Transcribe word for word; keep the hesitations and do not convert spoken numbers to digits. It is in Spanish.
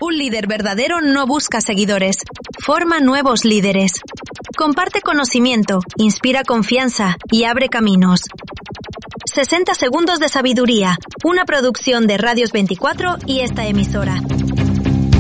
Un líder verdadero no busca seguidores, forma nuevos líderes. Comparte conocimiento, inspira confianza y abre caminos. sesenta segundos de sabiduría, una producción de Radios veinticuatro y esta emisora.